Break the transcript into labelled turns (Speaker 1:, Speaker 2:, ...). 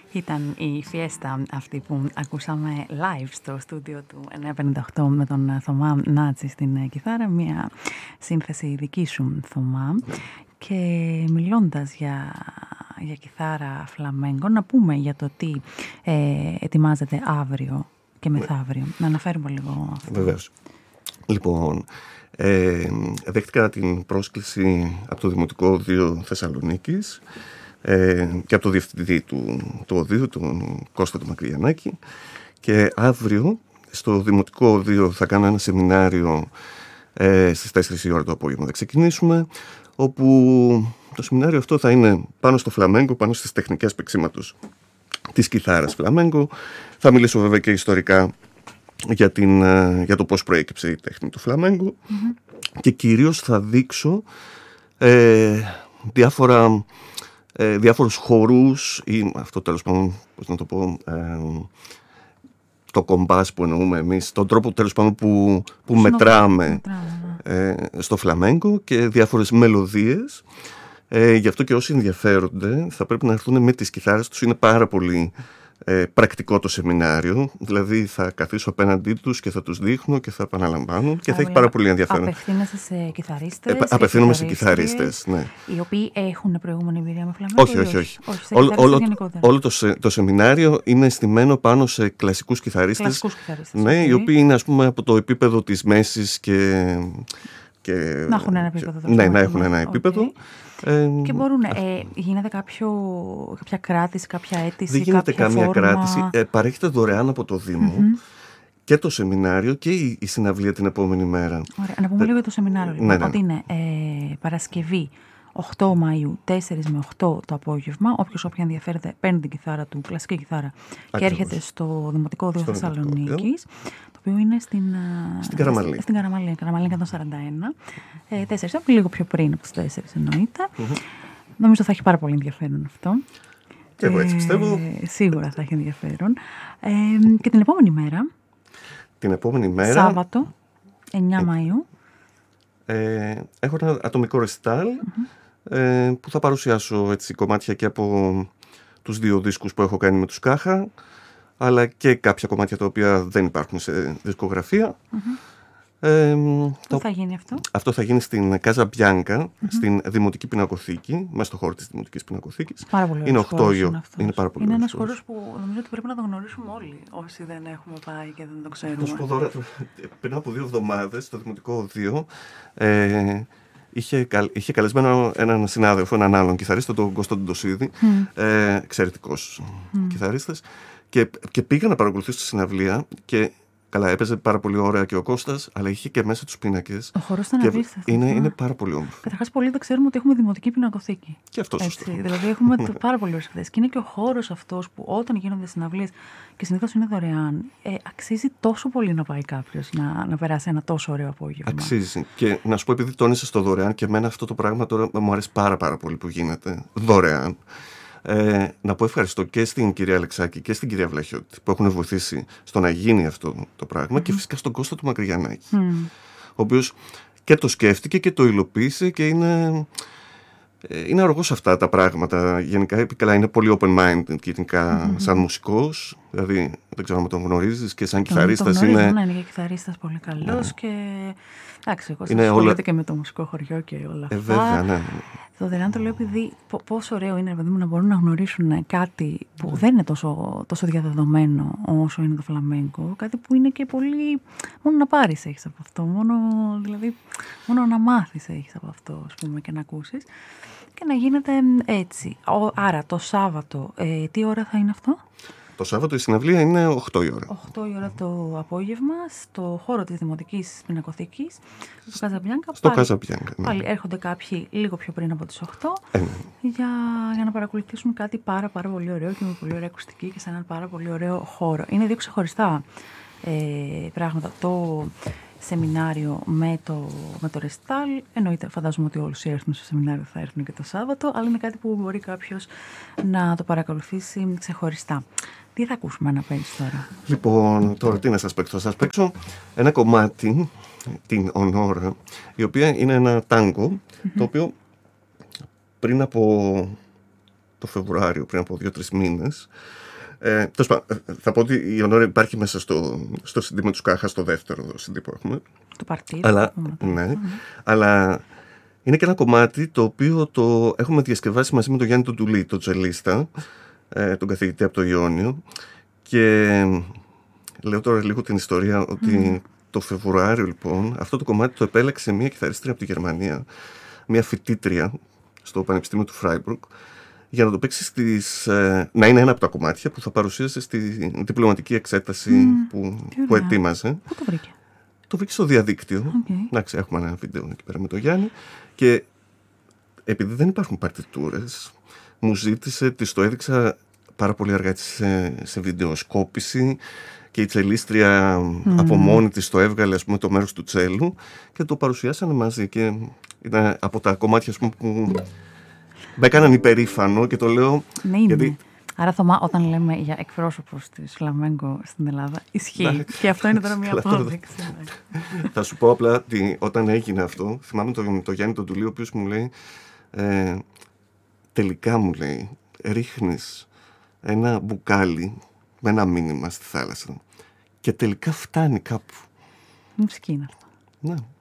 Speaker 1: Ήταν η Φιέστα αυτή που ακούσαμε live στο στούντιο του 958 με τον Θωμά Νάτση στην κιθάρα, μια σύνθεση δική σου, Θωμά. Και μιλώντας για κιθάρα φλαμέγκο, να πούμε για το τι ετοιμάζεται αύριο και μεθαύριο. Να αναφέρουμε λίγο αυτό.
Speaker 2: Βεβαίως. Λοιπόν, δέχτηκα την πρόσκληση από το Δημοτικό Οδείο Θεσσαλονίκης και από το διευθυντή του Οδείου, τον Κώστα του Μακρυγιαννάκη, και αύριο στο Δημοτικό Οδείο θα κάνω ένα σεμινάριο στις 4 η ώρα το απόγευμα. Θα ξεκινήσουμε, όπου το σεμινάριο αυτό θα είναι πάνω στο φλαμέγκο, πάνω στις τεχνικές παίξηματος της κιθάρας φλαμέγκο. Θα μιλήσω βέβαια και ιστορικά για το πώς προέκυψε η τέχνη του φλαμέγκο, και κυρίως θα δείξω διάφορους χορούς, ή αυτό τέλος πάντων, πώς να το πω, το κομπάς που εννοούμε εμείς, τον τρόπο τέλος πάντων που μετράμε στο φλαμέγκο, και διάφορες μελωδίες. Γι' αυτό και όσοι ενδιαφέρονται θα πρέπει να έρθουν με τις κιθάρες τους. Είναι πάρα πολύ πρακτικό το σεμινάριο, δηλαδή θα καθίσω απέναντί τους και θα τους δείχνω και θα επαναλαμβάνω και θα έχει πάρα πολύ ενδιαφέρον.
Speaker 1: Απευθύνεσαι σε κιθαρίστες?
Speaker 2: Απευθύνομαι σε κιθαρίστες, ναι.
Speaker 1: Οι οποίοι έχουν προηγούμενη εμπειρία με φλαμέγκο?
Speaker 2: Όχι. Όλο το σεμινάριο είναι στημένο πάνω σε κλασικούς κιθαρίστες, ναι, οι οποίοι είναι, ας πούμε, από το επίπεδο της μέσης και
Speaker 1: να έχουν ένα επίπεδο.
Speaker 2: Ναι, να έχουν ένα επίπεδο.
Speaker 1: Και μπορούν, γίνεται κάποια κράτηση, κάποια αίτηση?
Speaker 2: Δεν γίνεται καμία κράτηση. Παρέχεται δωρεάν από το Δήμο και το σεμινάριο και η συναυλία την επόμενη μέρα.
Speaker 1: Ωραία. Να πούμε λίγο για το σεμινάριο. Λοιπόν,
Speaker 2: ναι.
Speaker 1: Ότι είναι Παρασκευή 8 Μαΐου, 4 με 8 το απόγευμα. Όποια ενδιαφέρεται παίρνει την κιθάρα του, κλασική κιθάρα, και έρχεται στο Δημοτικό Οδείο Θεσσαλονίκης, το οποίο είναι στην Καραμαλή. Στην Καραμαλή 141. 4, λίγο πιο πριν από τις 4 εννοείται. Νομίζω θα έχει πάρα πολύ ενδιαφέρον αυτό.
Speaker 2: Και εγώ έτσι πιστεύω.
Speaker 1: Σίγουρα θα έχει ενδιαφέρον. Και την επόμενη μέρα. Σάββατο, 9 Μαΐου.
Speaker 2: Έχω ένα ατομικό ρεσιτάλ που θα παρουσιάσω έτσι κομμάτια και από τους 2 δίσκους που έχω κάνει με τους Κάχα, αλλά και κάποια κομμάτια τα οποία δεν υπάρχουν σε δισκογραφία.
Speaker 1: Πού θα γίνει αυτό?
Speaker 2: Αυτό θα γίνει στην Κάζα Μπιάνκα, στην Δημοτική Πινακοθήκη, μέσα στο χώρο της Δημοτικής Πινακοθήκης.
Speaker 1: Πάρα πολύ
Speaker 2: είναι 8 η ώρα.
Speaker 1: Είναι ένας χώρος που νομίζω ότι πρέπει να το γνωρίσουμε όλοι, όσοι δεν έχουμε πάει και δεν το ξέρουμε.
Speaker 2: Θα σου πω τώρα, πριν από 2 εβδομάδες, το Δημοτικό Οδείο είχε καλεσμένο έναν συνάδελφο, έναν άλλον κιθαρίστα, τον Κώστα Ντοσίδη, εξαιρετικός κιθαρίστας, και πήγα να παρακολουθήσω τη συναυλία και καλά, έπαιζε πάρα πολύ ωραία και ο Κώστας, αλλά είχε και μέσα τους πίνακες.
Speaker 1: Ο χώρος ήταν απίστευτος.
Speaker 2: Είναι πάρα πολύ όμορφο.
Speaker 1: Καταρχάς, πολλοί δεν ξέρουμε ότι έχουμε δημοτική πινακοθήκη.
Speaker 2: Και αυτό σωστό.
Speaker 1: Δηλαδή, έχουμε πάρα πολύ ωραίες ιδέες. Και είναι και ο χώρος αυτός που όταν γίνονται συναυλίες, και συνήθως είναι δωρεάν, αξίζει τόσο πολύ να πάει κάποιος να περάσει ένα τόσο ωραίο απόγευμα.
Speaker 2: Αξίζει. Και να σου πω, επειδή τόνισες το δωρεάν, και εμένα αυτό το πράγμα τώρα μου αρέσει πάρα πολύ που γίνεται δωρεάν. Να πω ευχαριστώ και στην κυρία Αλεξάκη και στην κυρία Βλαχιώτη που έχουν βοηθήσει στο να γίνει αυτό το πράγμα, και φυσικά στον Κώστα του Μακρυγιαννάκη, ο οποίος και το σκέφτηκε και το υλοποίησε, και είναι αργός αυτά τα πράγματα γενικά. Καλά, είναι πολύ open-minded γενικά σαν μουσικός, δηλαδή δεν ξέρω αν τον γνωρίζεις, και σαν κιθαρίστας
Speaker 1: είναι και κιθαρίστας πολύ καλός, και εντάξει, εγώ ασχολείται και με το μουσικό χωριό και όλα αυτά.
Speaker 2: Βέβαια, ναι.
Speaker 1: Το δωρεάν το λέω επειδή πόσο ωραίο είναι, παιδί μου, να μπορούν να γνωρίσουν κάτι που δεν είναι τόσο διαδεδομένο όσο είναι το φλαμέγκο, κάτι που είναι και πολύ, μόνο να πάρεις έχεις από αυτό, μόνο να μάθεις έχεις από αυτό, ας πούμε, και να ακούσεις, και να γίνεται έτσι. Άρα το Σάββατο, τι ώρα θα είναι αυτό?
Speaker 2: Το Σάββατο η συναυλία είναι 8 η ώρα.
Speaker 1: 8 η ώρα το απόγευμα, στο χώρο της Δημοτικής Πινακοθήκης, στο Κάζαμπιάνκα.
Speaker 2: Στο Κάζαμπιάνκα, ναι.
Speaker 1: Πάλι έρχονται κάποιοι λίγο πιο πριν από τις 8 για να παρακολουθήσουν κάτι πάρα πολύ ωραίο και με πολύ ωραία ακουστική και σε έναν πάρα πολύ ωραίο χώρο. Είναι 2 ξεχωριστά πράγματα. Το σεμινάριο με το ρεστάλ. Εννοείται, φαντάζομαι ότι όλοι όσοι έρθουν στο σεμινάριο θα έρθουν και το Σάββατο, αλλά είναι κάτι που μπορεί κάποιος να το παρακολουθήσει ξεχωριστά. Τι θα ακούσουμε να παίξεις τώρα?
Speaker 2: Λοιπόν, τώρα τι να σας παίξω? Θα σας παίξω ένα κομμάτι, την Ονόρα, η οποία είναι ένα τάγκο, το οποίο πριν από το Φεβρουάριο, πριν από 2-3 μήνες. Θα πω ότι η Ιωνόρα υπάρχει μέσα στο CD με τους Κάχα, στο δεύτερο CD που έχουμε.
Speaker 1: Το παρτί.
Speaker 2: Αλλά είναι και ένα κομμάτι το οποίο το έχουμε διασκευάσει μαζί με τον Γιάννη τον Τουλή, τον τσελίστα, τον καθηγητή από το Ιόνιο. Και λέω τώρα λίγο την ιστορία ότι το Φεβρουάριο, λοιπόν, αυτό το κομμάτι το επέλεξε μια κιθαρίστρια από τη Γερμανία, μια φοιτήτρια στο Πανεπιστήμιο του Φράιμπουργκ, για να το παίξει να είναι ένα από τα κομμάτια που θα παρουσίασε στη διπλωματική εξέταση που ετοίμαζε.
Speaker 1: Πού το βρήκε?
Speaker 2: Το βρήκε στο διαδίκτυο. Εντάξει, έχουμε ένα βίντεο εκεί πέρα με τον Γιάννη. Και επειδή δεν υπάρχουν παρτιτούρες, μου ζήτησε, της το έδειξα πάρα πολύ αργά σε βιντεοσκόπηση, και η τσελίστρια από μόνη της το έβγαλε, ας πούμε, το μέρος του τσέλου και το παρουσιάσανε μαζί. Και ήταν από τα κομμάτια, ας πούμε, που με έκαναν υπερήφανο, και το λέω.
Speaker 1: Ναι, γιατί... Άρα, Θωμά, όταν λέμε για εκπρόσωπος της φλαμέγκο στην Ελλάδα, ισχύει. Και αυτό είναι τώρα μια απόδειξη.
Speaker 2: Θα σου πω απλά ότι όταν έγινε αυτό, θυμάμαι το Γιάννη τον Τουλή, ο οποίος μου λέει, τελικά, μου λέει, ρίχνεις ένα μπουκάλι με ένα μήνυμα στη θάλασσα και τελικά φτάνει κάπου.
Speaker 1: Μουσική είναι αυτό.
Speaker 2: Ναι.